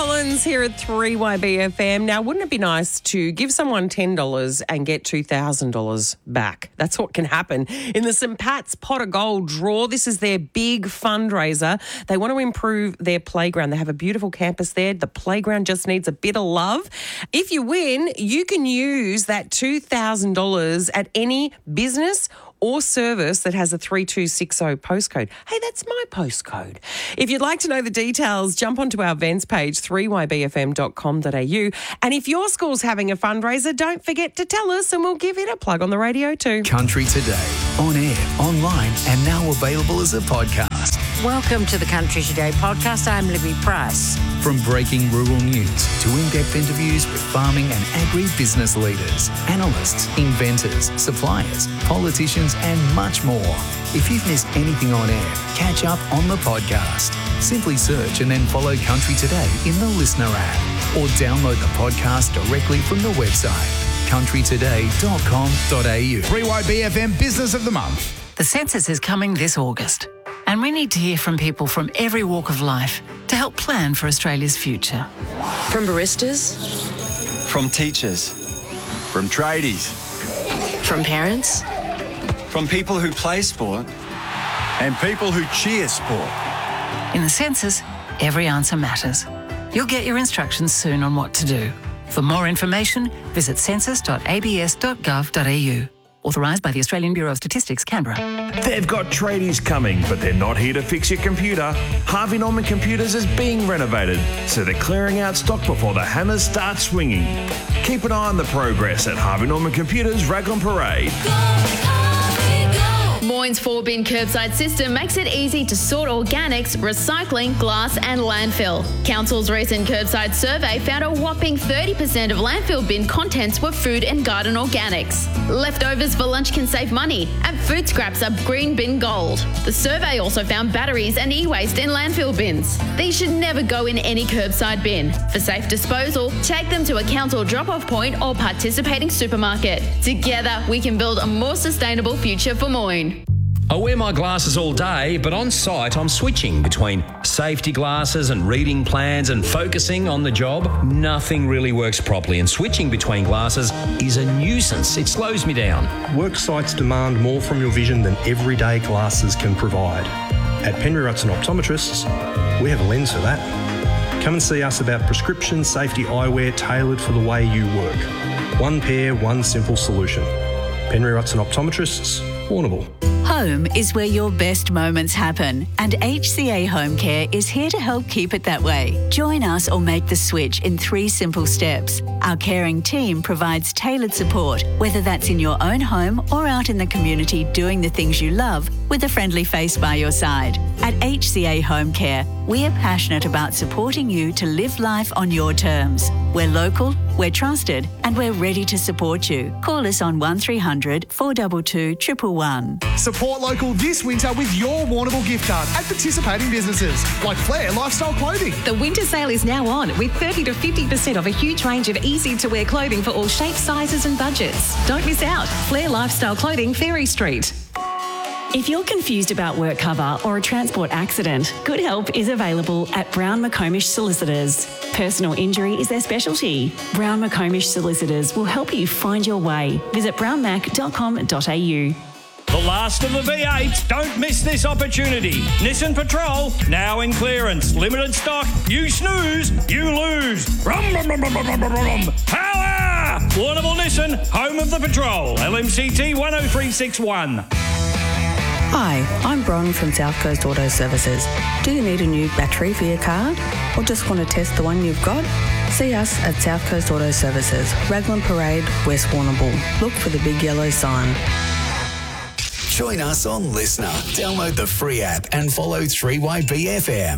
Collins here at 3YBFM. Now, wouldn't it be nice to give someone $10 and get $2,000 back? That's what can happen in the St. Pat's Pot of Gold draw. This is their big fundraiser. They want to improve their playground. They have a beautiful campus there. The playground just needs a bit of love. If you win, you can use that $2,000 at any business or service that has a 3260 postcode. Hey, that's my postcode. If you'd like to know the details, jump onto our events page, 3ybfm.com.au. And if your school's having a fundraiser, don't forget to tell us and we'll give it a plug on the radio too. Country Today, on air, online and now available as a podcast. Welcome to the Country Today podcast. I'm Libby Price. From breaking rural news to in-depth interviews with farming and agri-business leaders, analysts, inventors, suppliers, politicians and much more. If you've missed anything on air, catch up on the podcast. Simply search and then follow Country Today in the Listener app or download the podcast directly from the website countrytoday.com.au. 3YBFM Business of the Month. The census is coming this August, and we need to hear from people from every walk of life to help plan for Australia's future. From baristas, from teachers, from tradies, from parents, from people who play sport and people who cheer sport. In the census, every answer matters. You'll get your instructions soon on what to do. For more information, visit census.abs.gov.au. Authorised by the Australian Bureau of Statistics, Canberra. They've got tradies coming, but they're not here to fix your computer. Harvey Norman Computers is being renovated, so they're clearing out stock before the hammers start swinging. Keep an eye on the progress at Harvey Norman Computers, Raglan Parade. Moyne's 4-bin curbside system makes it easy to sort organics, recycling, glass and landfill. Council's recent curbside survey found a whopping 30% of landfill bin contents were food and garden organics. Leftovers for lunch can save money, and food scraps are green bin gold. The survey also found batteries and e-waste in landfill bins. These should never go in any curbside bin. For safe disposal, take them to a council drop-off point or participating supermarket. Together, we can build a more sustainable future for Moyne. I wear my glasses all day, but on site I'm switching between safety glasses and reading plans and focusing on the job. Nothing really works properly, and switching between glasses is a nuisance. It slows me down. Work sites demand more from your vision than everyday glasses can provide. At Penry Rutson Optometrists, we have a lens for that. Come and see us about prescription safety eyewear tailored for the way you work. One pair, one simple solution. Penry Rutson Optometrists, Warrnambool. Home is where your best moments happen, and HCA Home Care is here to help keep it that way. Join us or make the switch in 3 simple steps. Our caring team provides tailored support, whether that's in your own home or out in the community doing the things you love with a friendly face by your side. At HCA Home Care, we are passionate about supporting you to live life on your terms. We're local, we're trusted, and we're ready to support you. Call us on 1300 422 111. Support local this winter with your Warrnambool gift card at participating businesses like Flair Lifestyle Clothing. The winter sale is now on with 30 to 50% off a huge range of easy-to-wear clothing for all shapes, sizes and budgets. Don't miss out. Flair Lifestyle Clothing, Ferry Street. If you're confused about work cover or a transport accident, good help is available at Brown McComish Solicitors. Personal injury is their specialty. Brown McComish Solicitors will help you find your way. Visit brownmac.com.au. The last of the V8s. Don't miss this opportunity. Nissan Patrol, now in clearance. Limited stock. You snooze, you lose. Rum, rum, rum, rum, rum, rum, rum. Power! Warrnambool Nissan, home of the Patrol. LMCT 10361. Hi, I'm Bron from South Coast Auto Services. Do you need a new battery for your car? Or just want to test the one you've got? See us at South Coast Auto Services, Raglan Parade, West Warrnambool. Look for the big yellow sign. Join us on Listener. Download the free app and follow 3YBFM.